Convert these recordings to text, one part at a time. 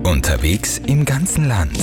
Unterwegs im ganzen Land.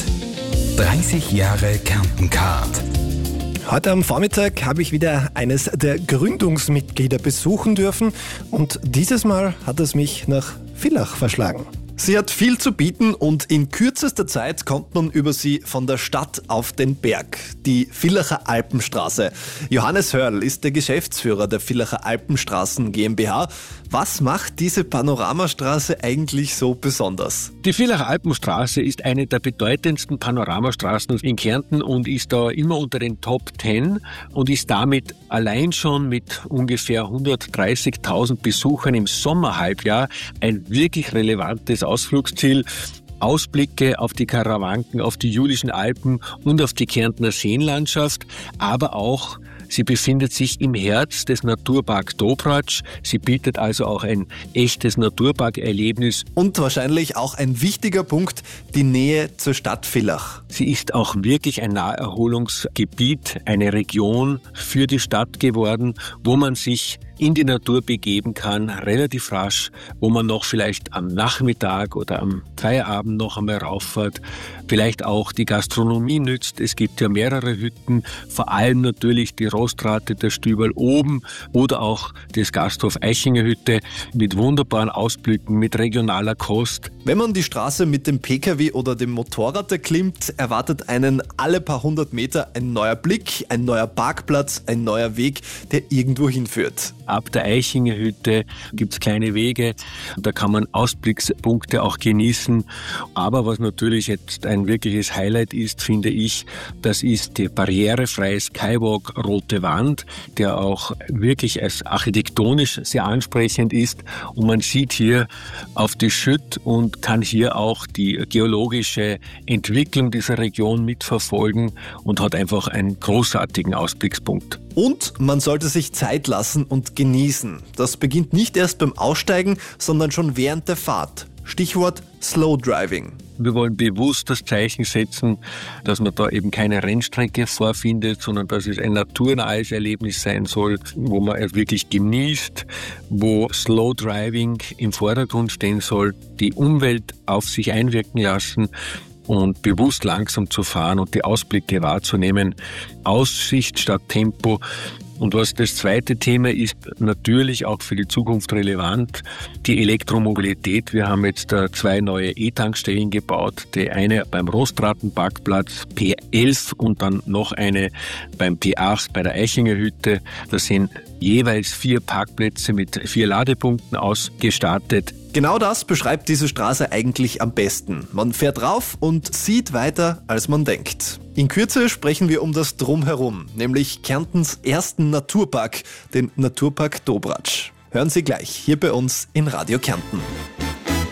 30 Jahre Kärnten-Card. Heute am Vormittag habe ich wieder eines der Gründungsmitglieder besuchen dürfen und dieses Mal hat es mich nach Villach verschlagen. Sie hat viel zu bieten und in kürzester Zeit kommt man über sie von der Stadt auf den Berg, die Villacher Alpenstraße. Johannes Hörl ist der Geschäftsführer der Villacher Alpenstraßen GmbH. Was macht diese Panoramastraße eigentlich so besonders? Die Villacher Alpenstraße ist eine der bedeutendsten Panoramastraßen in Kärnten und ist da immer unter den Top 10 und ist damit allein schon mit ungefähr 130.000 Besuchern im Sommerhalbjahr ein wirklich relevantes Ausflugsziel. Ausblicke auf die Karawanken, auf die Julischen Alpen und auf die Kärntner Seenlandschaft, aber auch sie befindet sich im Herz des Naturpark Dobratsch. Sie bietet also auch ein echtes Naturparkerlebnis. Und wahrscheinlich auch ein wichtiger Punkt, die Nähe zur Stadt Villach. Sie ist auch wirklich ein Naherholungsgebiet, eine Region für die Stadt geworden, wo man sich in die Natur begeben kann, relativ rasch, wo man noch vielleicht am Nachmittag oder am Feierabend noch einmal rauffährt, vielleicht auch die Gastronomie nützt. Es gibt ja mehrere Hütten, vor allem natürlich die Rostrate der Stüberl oben oder auch das Gasthof Eichinger Hütte mit wunderbaren Ausblicken, mit regionaler Kost. Wenn man die Straße mit dem Pkw oder dem Motorrad erklimmt, erwartet einen alle paar hundert Meter ein neuer Blick, ein neuer Parkplatz, ein neuer Weg, der irgendwo hinführt. Ab der Eichinger Hütte gibt's kleine Wege, da kann man Ausblickspunkte auch genießen. Aber was natürlich jetzt ein wirkliches Highlight ist, finde ich, das ist der barrierefreie Skywalk Rote Wand, der auch wirklich als architektonisch sehr ansprechend ist. Und man sieht hier auf die Schütt und kann hier auch die geologische Entwicklung dieser Region mitverfolgen und hat einfach einen großartigen Ausblickspunkt. Und man sollte sich Zeit lassen und genießen. Das beginnt nicht erst beim Aussteigen, sondern schon während der Fahrt. Stichwort Slow Driving. Wir wollen bewusst das Zeichen setzen, dass man da eben keine Rennstrecke vorfindet, sondern dass es ein naturnahes Erlebnis sein soll, wo man es wirklich genießt, wo Slow Driving im Vordergrund stehen soll, die Umwelt auf sich einwirken lassen und bewusst langsam zu fahren und die Ausblicke wahrzunehmen. Aussicht statt Tempo. Und was das zweite Thema ist, natürlich auch für die Zukunft relevant, die Elektromobilität. Wir haben jetzt 2 neue E-Tankstellen gebaut. Die eine beim Rostratenparkplatz P11 und dann noch eine beim P8 bei der Eichinger Hütte. Das sind jeweils 4 Parkplätze mit 4 Ladepunkten ausgestattet. Genau das beschreibt diese Straße eigentlich am besten. Man fährt rauf und sieht weiter, als man denkt. In Kürze sprechen wir um das Drumherum, nämlich Kärntens ersten Naturpark, den Naturpark Dobratsch. Hören Sie gleich hier bei uns in Radio Kärnten.